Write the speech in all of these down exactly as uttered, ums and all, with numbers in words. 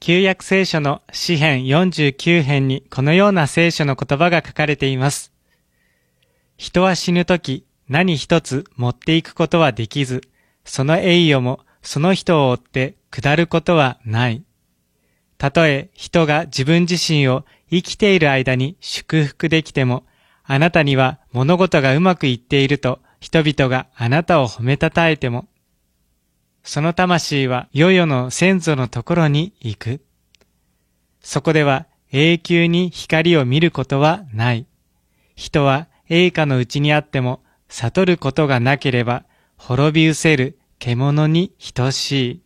旧約聖書の詩編よんじゅうきゅう編にこのような聖書の言葉が書かれています。人は死ぬとき何一つ持っていくことはできず、その栄誉もその人を追って下ることはない。たとえ人が自分自身を生きている間に祝福できても、あなたには物事がうまくいっていると人々があなたを褒めたたえても、その魂は世々の先祖のところに行く。そこでは永久に光を見ることはない。人は栄華のうちにあっても悟ることがなければ滅び失せる獣に等しい。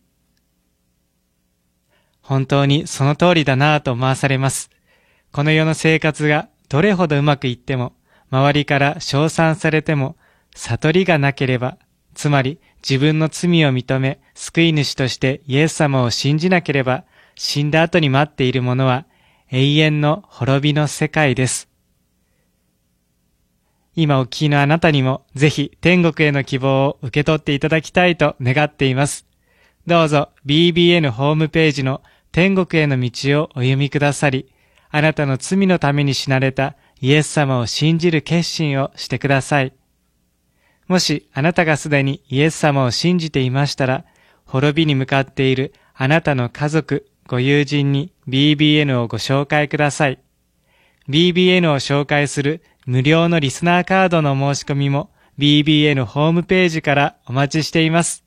本当にその通りだなぁと思わされます。この世の生活がどれほどうまくいっても、周りから称賛されても、悟りがなければ、つまり自分の罪を認め、救い主としてイエス様を信じなければ、死んだ後に待っているものは永遠の滅びの世界です。今お聞きのあなたにもぜひ天国への希望を受け取っていただきたいと願っています。どうぞ ビービーエヌ ホームページの天国への道をお読みくださり、あなたの罪のために死なれたイエス様を信じる決心をしてください。もしあなたがすでにイエス様を信じていましたら、滅びに向かっているあなたの家族、ご友人に ビービーエヌ をご紹介ください。ビービーエヌ を紹介する無料のリスナーカードの申し込みも ビービーエヌ ホームページからお待ちしています。